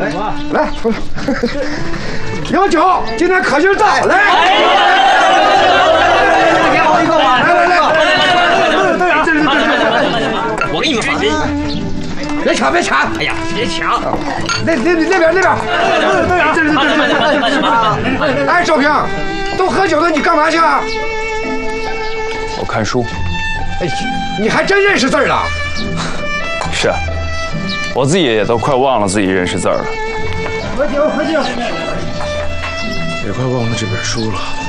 来，有酒，今天可劲儿倒，来！ 我给你们发。 别抢，别抢！ 哎呀，别抢！ 那边。哎，周平，都喝酒了，你干嘛去啊？ 我看书。 哎，你还真认识字了？ 是啊，我自己也都快忘了自己认识字了。 喝酒。 也快忘了这本书了。